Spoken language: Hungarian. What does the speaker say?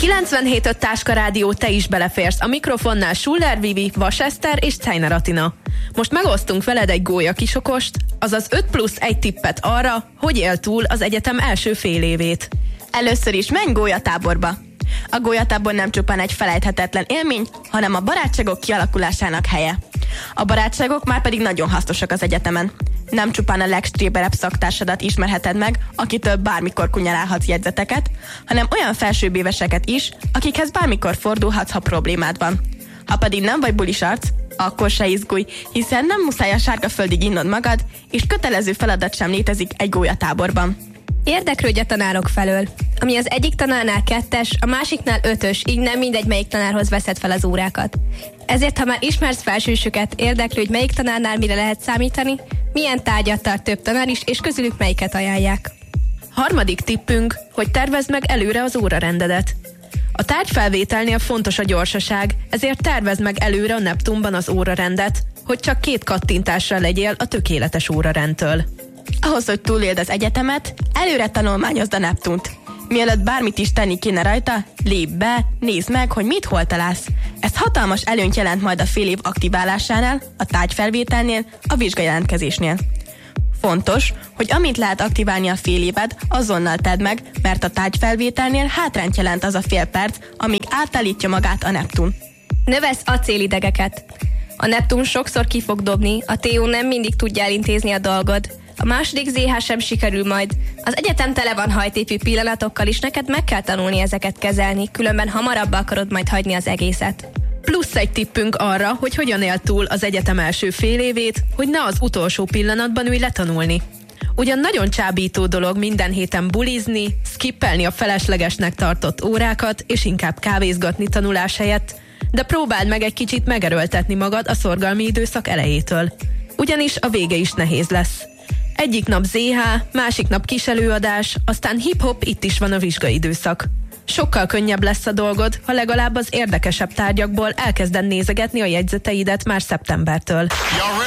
97.5 Táska Rádió, te is beleférsz. A mikrofonnál Schuller Vivi, Vas Eszter és Czajner Atina. Most megosztunk veled egy gólya kisokost, azaz 5+1 tippet arra, hogy él túl az egyetem első fél évét. Először is menj gólyatáborba. A gólyatábor nem csupán egy felejthetetlen élmény, hanem a barátságok kialakulásának helye. A barátságok már pedig nagyon hasznosak az egyetemen. Nem csupán a legstréberebb szaktársadat ismerheted meg, akitől bármikor kunyarálhatsz jegyzeteket, hanem olyan felsőbbéveseket is, akikhez bármikor fordulhatsz, ha problémád van. Ha pedig nem vagy bulis arc, akkor se izgulj, hiszen nem muszáj a sárgaföldig innod magad, és kötelező feladat sem létezik egy gólyatáborban. Érdeklődj a tanárok felől. Ami az egyik tanárnál 2-es, a másiknál 5-ös, így nem mindegy, melyik tanárhoz veszed fel az órákat. Ezért, ha már ismersz felsősöket, érdeklődj, melyik tanárnál mire lehet számítani, milyen tárgyat tart több tanár is, és közülük melyiket ajánlják. Harmadik tippünk, hogy tervezd meg előre az órarendedet. A tárgyfelvételnél fontos a gyorsaság, ezért tervezd meg előre a Neptunban az órarendet, hogy csak 2 kattintásra legyél a tökéletes órarendtől. Ahhoz, hogy túléld az egyetemet, előre tanulmányozd a Neptunt. Mielőtt bármit is tenni kéne rajta, lépj be, nézd meg, hogy mit hol találsz. Ez hatalmas előnyt jelent majd a fél év aktiválásánál, a tárgyfelvételnél, a vizsgajelentkezésnél. Fontos, hogy amint lehet aktiválni a fél évad, azonnal tedd meg, mert a tárgyfelvételnél hátrányt jelent az a fél perc, amíg átállítja magát a Neptun. Növesz acélidegeket. A Neptun sokszor ki fog dobni, a TO nem mindig tudja elintézni a dolgod. A második ZH sem sikerül majd. Az egyetem tele van hajtépű pillanatokkal, és neked meg kell tanulni ezeket kezelni, különben hamarabb akarod majd hagyni az egészet. Plusz egy tippünk arra, hogy hogyan él túl az egyetem első fél évét, hogy ne az utolsó pillanatban ülj letanulni. Ugyan nagyon csábító dolog minden héten bulizni, skippelni a feleslegesnek tartott órákat, és inkább kávézgatni tanulás helyett, de próbáld meg egy kicsit megerőltetni magad a szorgalmi időszak elejétől. Ugyanis a vége is nehéz lesz. Egyik nap ZH, másik nap kis előadás, aztán hip-hop, itt is van a vizsgaidőszak. Sokkal könnyebb lesz a dolgod, ha legalább az érdekesebb tárgyakból elkezded nézegetni a jegyzeteidet már szeptembertől.